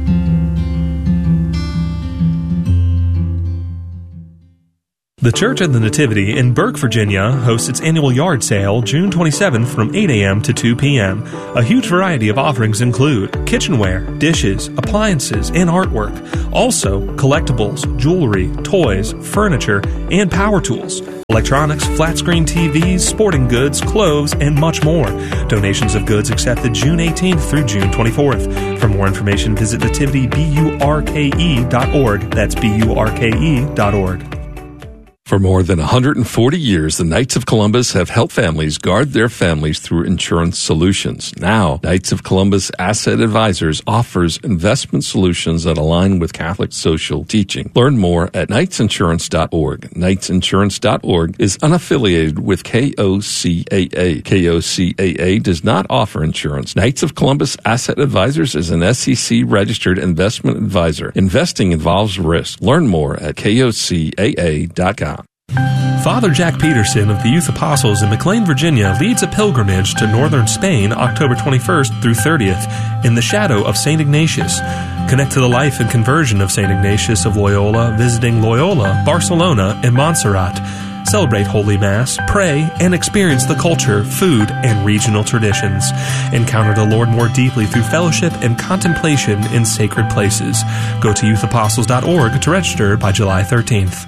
The Church of the Nativity in Burke, Virginia hosts its annual yard sale June twenty-seventh from eight a.m. to two p.m. A huge variety of offerings include kitchenware, dishes, appliances, and artwork. Also, collectibles, jewelry, toys, furniture, and power tools. Electronics, flat-screen T Vs, sporting goods, clothes, and much more. Donations of goods accepted June eighteenth through June twenty-fourth. For more information, visit nativity burke dot org. That's B U R K E dot org. For more than one hundred forty years, the Knights of Columbus have helped families guard their families through insurance solutions. Now, Knights of Columbus Asset Advisors offers investment solutions that align with Catholic social teaching. Learn more at knights insurance dot org. knights insurance dot org is unaffiliated with K O C A A. K O C A A does not offer insurance. Knights of Columbus Asset Advisors is an S E C-registered investment advisor. Investing involves risk. Learn more at K O C A A dot com. Father Jack Peterson of the Youth Apostles in McLean, Virginia leads a pilgrimage to northern Spain October twenty-first through thirtieth in the shadow of Saint Ignatius. Connect to the life and conversion of Saint Ignatius of Loyola, visiting Loyola, Barcelona, and Montserrat. Celebrate Holy Mass, pray, and experience the culture, food, and regional traditions. Encounter the Lord more deeply through fellowship and contemplation in sacred places. Go to youth apostles dot org to register by July thirteenth.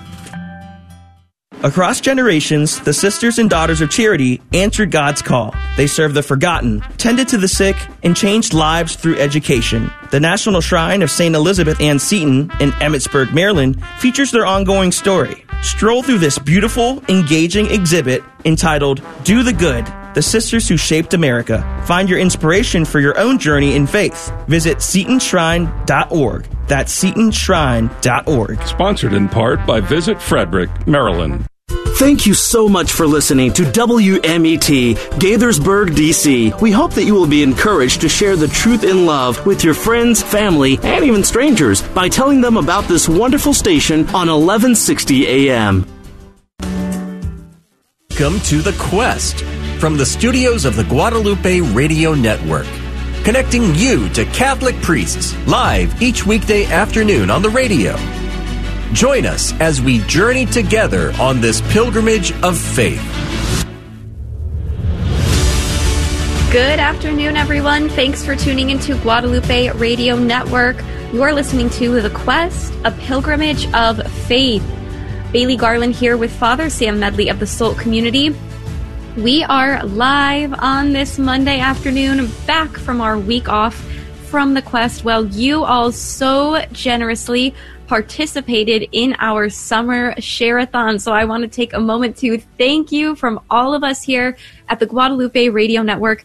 Across generations, the Sisters and Daughters of Charity answered God's call. They served the forgotten, tended to the sick, and changed lives through education. The National Shrine of Saint Elizabeth Ann Seton in Emmitsburg, Maryland, features their ongoing story. Stroll through this beautiful, engaging exhibit entitled Do the Good, The Sisters Who Shaped America. Find your inspiration for your own journey in faith. Visit seton shrine dot org. That's seton shrine dot org. Sponsored in part by Visit Frederick, Maryland. Thank you so much for listening to W M E T, Gaithersburg, D C. We hope that you will be encouraged to share the truth in love with your friends, family, and even strangers by telling them about this wonderful station on eleven sixty A M. Welcome to The Quest from the studios of the Guadalupe Radio Network, connecting you to Catholic priests live each weekday afternoon on the radio. Join us as we journey together on this pilgrimage of faith. Good afternoon, everyone. Thanks for tuning into Guadalupe Radio Network. You are listening to The Quest, a pilgrimage of faith. Bailey Garland here with Father Sam Medley of the Salt Community. We are live on this Monday afternoon, back from our week off from The Quest. Well, you all so generously participated in our summer share-a-thon. So I want to take a moment to thank you from all of us here at the Guadalupe Radio Network.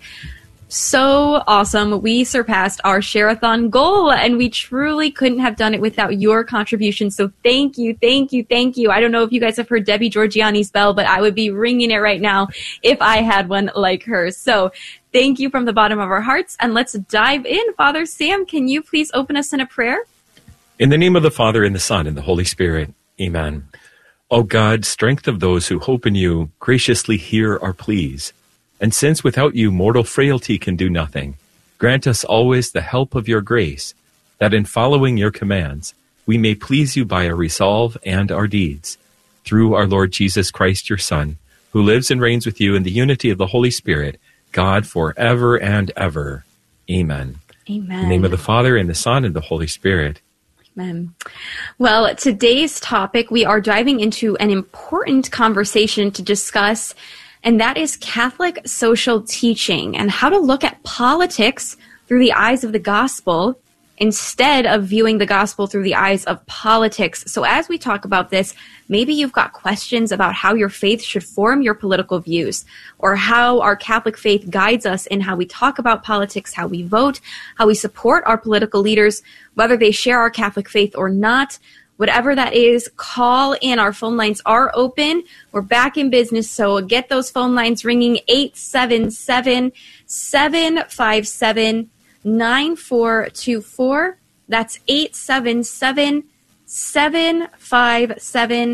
So awesome. We surpassed our share-a-thon goal, and we truly couldn't have done it without your contribution. So thank you, thank you, thank you. I don't know if you guys have heard Debbie Georgiani's bell, but I would be ringing it right now if I had one like hers. So thank you from the bottom of our hearts, and let's dive in. Father Sam, can you please open us in a prayer? In the name of the Father, and the Son, and the Holy Spirit. Amen. O God, strength of those who hope in you, graciously hear our pleas. And since without you mortal frailty can do nothing, grant us always the help of your grace, that in following your commands, we may please you by our resolve and our deeds. Through our Lord Jesus Christ, your Son, who lives and reigns with you in the unity of the Holy Spirit, God, forever and ever. Amen. Amen. In the name of the Father, and the Son, and the Holy Spirit. Amen. Well, today's topic, we are diving into an important conversation to discuss, and that is Catholic social teaching and how to look at politics through the eyes of the gospel instead of viewing the gospel through the eyes of politics. So as we talk about this, maybe you've got questions about how your faith should form your political views, or how our Catholic faith guides us in how we talk about politics, how we vote, how we support our political leaders, whether they share our Catholic faith or not. Whatever that is, call in. Our phone lines are open. We're back in business, so get those phone lines ringing. Eight seven seven, seven five seven, nine four two four. That's eight seven seven, seven five seven,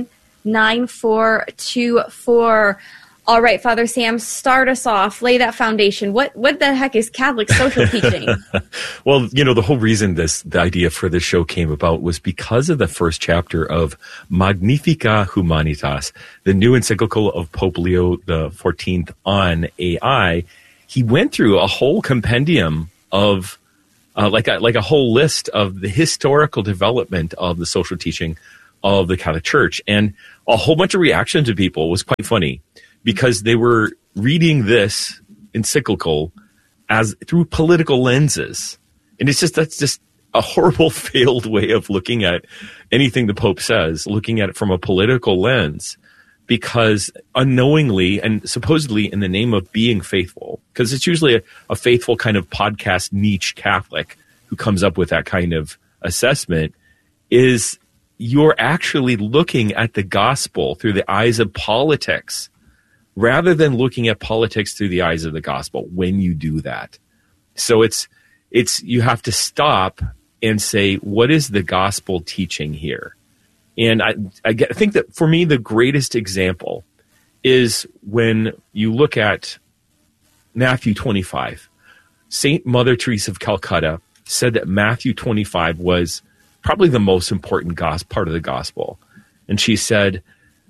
nine four two four. All right, Father Sam, start us off. Lay that foundation. What what the heck is Catholic social teaching? Well, you know, the whole reason this the idea for this show came about was because of the first chapter of Magnificat Humanitas, the new encyclical of Pope Leo the fourteenth on A I. He went through a whole compendium of uh, like a, like a whole list of the historical development of the social teaching of the Catholic Church, and a whole bunch of reaction to people was quite funny, because they were reading this encyclical as through political lenses. And it's just, that's just a horrible, failed way of looking at anything the Pope says, looking at it from a political lens, because unknowingly and supposedly in the name of being faithful, because it's usually a, a faithful kind of podcast niche Catholic who comes up with that kind of assessment, is you're actually looking at the gospel through the eyes of politics, rather than looking at politics through the eyes of the gospel when you do that. So it's, it's, you have to stop and say, what is the gospel teaching here? And I, I, get, I think that for me, the greatest example is when you look at Matthew twenty-five. Saint Mother Teresa of Calcutta said that Matthew twenty-five was probably the most important gospel, part of the gospel. And she said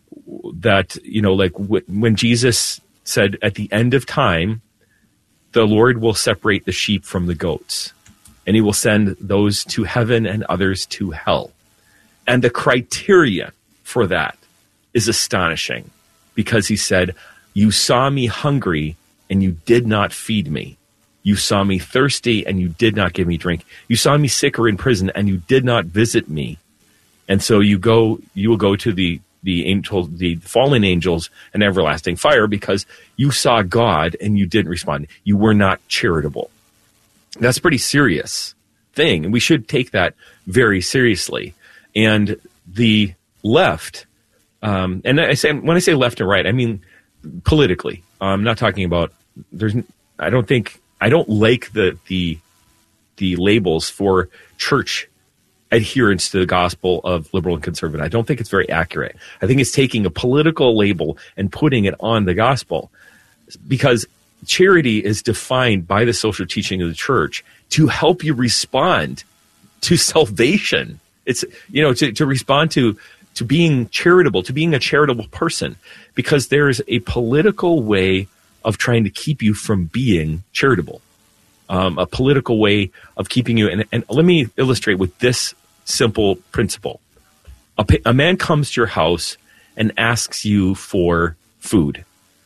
that, you know, like w- when Jesus said at the end of time, the Lord will separate the sheep from the goats, and he will send those to heaven and others to hell. And the criteria for that is astonishing, because he said, you saw me hungry and you did not feed me. You saw me thirsty and you did not give me drink. You saw me sick or in prison and you did not visit me. And so you go, you will go to the the angel, the fallen angels and everlasting fire, because you saw God and you didn't respond. You were not charitable. That's a pretty serious thing, and we should take that very seriously. And the left, um, and I say, when I say left and right, I mean politically. I'm not talking about, there's, I don't think, I don't like the, the, the labels for church adherence to the gospel of liberal and conservative. I don't think it's very accurate. I think it's taking a political label and putting it on the gospel, because charity is defined by the social teaching of the church to help you respond to salvation. It's, you know, to, to respond to, to being charitable, to being a charitable person, because there's a political way of trying to keep you from being charitable. Um, a political way of keeping you. And, and let me illustrate with this simple principle. A, a man comes to your house and asks you for food.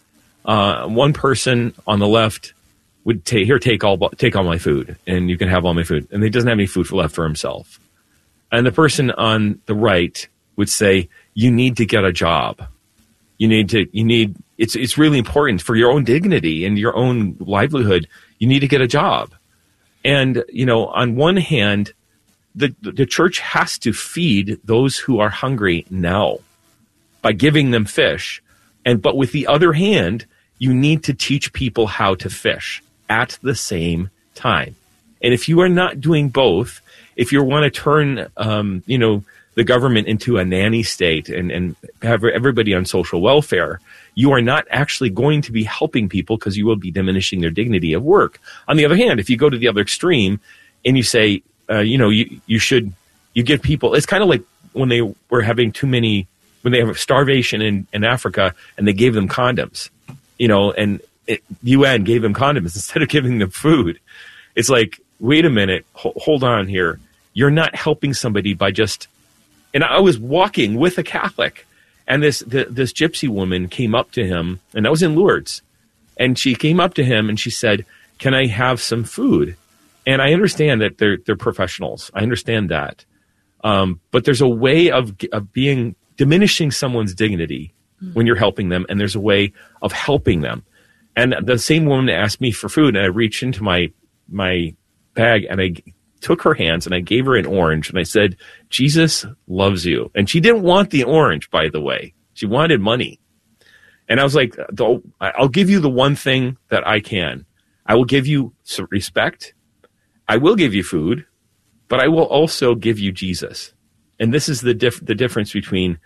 Uh, one person on the left would take, here, take all, take all my food, and you can have all my food. And he doesn't have any food left for himself. And the person on the right would say, you need to get a job. You need to, you need, it's, it's really important for your own dignity and your own livelihood. You need to get a job. And, you know, on one hand, the, the church has to feed those who are hungry now by giving them fish. And, but with the other hand, you need to teach people how to fish at the same time. And if you are not doing both, if you want to turn, um, you know, the government into a nanny state and, and have everybody on social welfare, you are not actually going to be helping people, because you will be diminishing their dignity of work. On the other hand, if you go to the other extreme and you say, uh, you know, you, you should, you give people, it's kind of like when they were having too many, when they have starvation in, in Africa and they gave them condoms, you know, and it, U N gave them condoms instead of giving them food. It's like, wait a minute, ho- hold on here. You're not helping somebody by just, and I was walking with a Catholic, and this the, this gypsy woman came up to him, and I was in Lourdes, and she came up to him and she said, can I have some food? And I understand that they're they're professionals. I understand that. Um, but there's a way of, of being, diminishing someone's dignity mm-hmm. when you're helping them, and there's a way of helping them. And the same woman asked me for food, and I reached into my my bag, and I took her hands and I gave her an orange, and I said, Jesus loves you. And she didn't want the orange, by the way. She wanted money. And I was like, I'll give you the one thing that I can. I will give you some respect. I will give you food, but I will also give you Jesus. And this is the dif- the difference between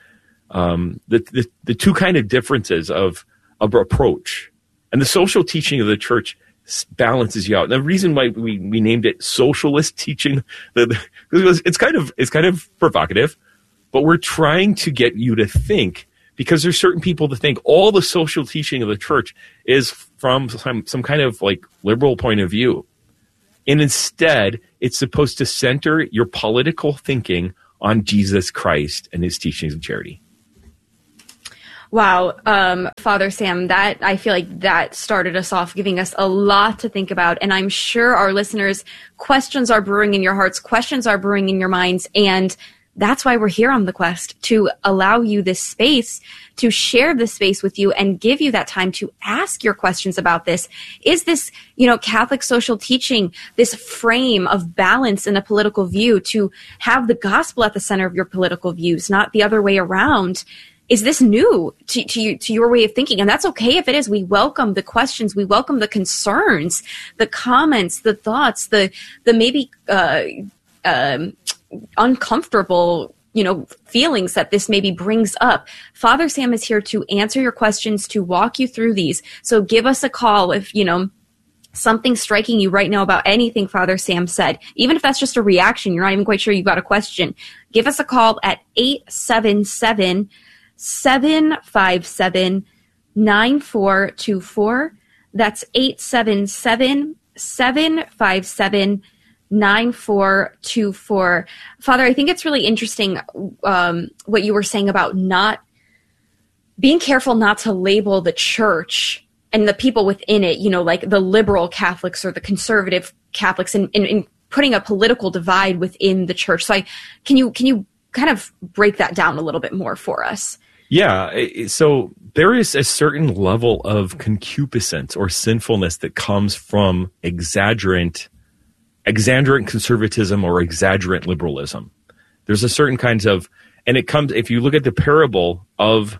um, the, the the two kind of differences of of approach, and the social teaching of the church balances you out. And the reason why we, we named it socialist teaching, the, the, it's kind of it's kind of provocative, but we're trying to get you to think, because there's certain people that think all the social teaching of the church is from some, some kind of like liberal point of view. And instead, it's supposed to center your political thinking on Jesus Christ and his teachings of charity. Wow, um, Father Sam, that I feel like that started us off, giving us a lot to think about. And I'm sure our listeners, questions are brewing in your hearts, questions are brewing in your minds. And that's why we're here on The Quest, to allow you this space, to share this space with you and give you that time to ask your questions about this. Is this, you know, Catholic social teaching, this frame of balance in a political view, to have the gospel at the center of your political views, not the other way around? Is this new to, to, you, to your way of thinking? And that's okay if it is. We welcome the questions. We welcome the concerns, the comments, the thoughts, the the maybe uh, um, uncomfortable, you know, feelings that this maybe brings up. Father Sam is here to answer your questions, to walk you through these. So give us a call if, you know, something's striking you right now about anything Father Sam said. Even if that's just a reaction, you're not even quite sure you've got a question. Give us a call at eight seven seven, seven five seven, nine four two four. That's eight seven seven, seven five seven, nine four two four. Father, I think it's really interesting um, what you were saying about not being careful not to label the church and the people within it, you know, like the liberal Catholics or the conservative Catholics, and, and, and putting a political divide within the church. So I, can you can you kind of break that down a little bit more for us? Yeah, so there is a certain level of concupiscence or sinfulness that comes from exaggerant, exaggerant conservatism or exaggerant liberalism. There's a certain kinds of, and it comes, if you look at the parable of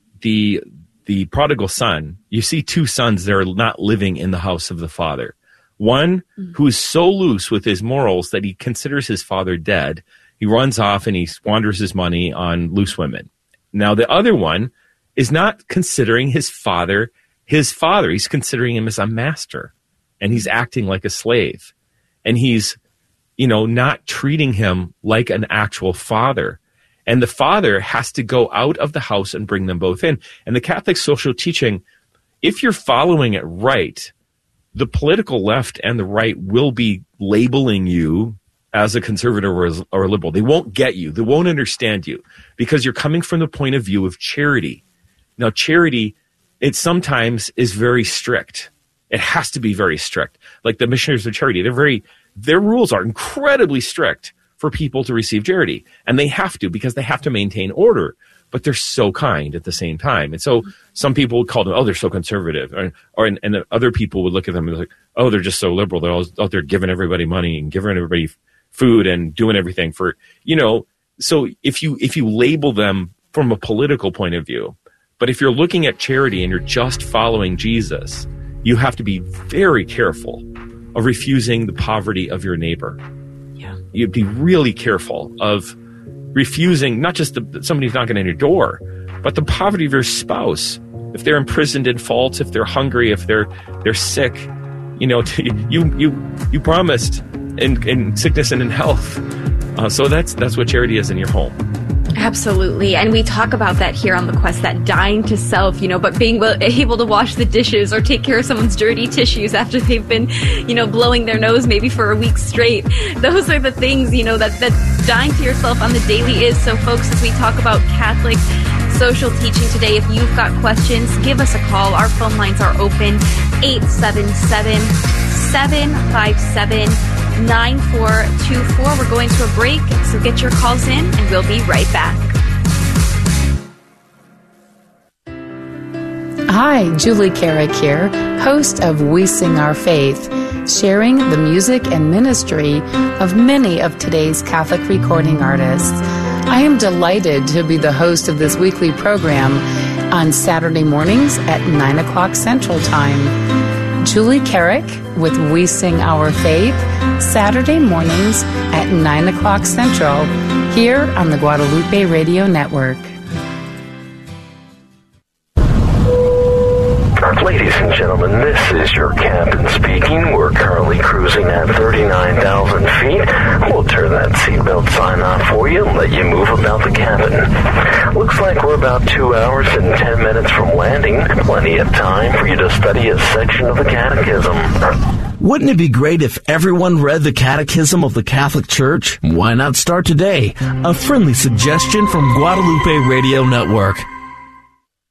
the the prodigal son, you see two sons that are not living in the house of the father. One mm-hmm. who is so loose with his morals that he considers his father dead. He runs off and he squanders his money on loose women. Now, the other one is not considering his father his father. He's considering him as a master, and he's acting like a slave. And he's, you know, not treating him like an actual father. And the father has to go out of the house and bring them both in. And the Catholic social teaching, if you're following it right, the political left and the right will be labeling you as a conservative or, as, or a liberal. They won't get you. They won't understand you because you're coming from the point of view of charity. Now, charity, it sometimes is very strict. It has to be very strict. Like the Missionaries of Charity, they're very, their rules are incredibly strict for people to receive charity. And they have to because they have to maintain order. But they're so kind at the same time. And so some people would call them, oh, they're so conservative. Or, or and, and other people would look at them and be like, oh, they're just so liberal. They're always out there giving everybody money and giving everybody food and doing everything for, you know. So if you if you label them from a political point of view, but if you're looking at charity and you're just following Jesus, you have to be very careful of refusing the poverty of your neighbor. Yeah. You'd be really careful of refusing not just the, somebody who's knocking on your door, but the poverty of your spouse. If they're imprisoned in faults, if they're hungry, if they're they're sick, you know, you you you promised in, in sickness and in health. Uh, so that's that's what charity is in your home. Absolutely. And we talk about that here on The Quest, that dying to self, you know, but being able to wash the dishes or take care of someone's dirty tissues after they've been, you know, blowing their nose maybe for a week straight. Those are the things, you know, that, that dying to yourself on the daily is. So folks, as we talk about Catholic social teaching today, if you've got questions, give us a call. Our phone lines are open, eight seven seven, seven five seven, nine four two four. We're going to a break, so get your calls in and we'll be right back. Hi, Julie Carrick here, host of We Sing Our Faith, sharing the music and ministry of many of today's Catholic recording artists. I am delighted to be the host of this weekly program on Saturday mornings at nine o'clock Central Time. Julie Carrick with We Sing Our Faith, Saturday mornings at nine o'clock Central, here on the Guadalupe Radio Network. and gentlemen, this is your captain speaking. We're currently cruising at thirty-nine thousand feet. We'll turn that seatbelt sign on for you and let you move about the cabin. Looks like we're about two hours and ten minutes from landing. Plenty of time for you to study a section of the Catechism. Wouldn't it be great if everyone read the Catechism of the Catholic Church? Why not start today? A friendly suggestion from Guadalupe Radio Network.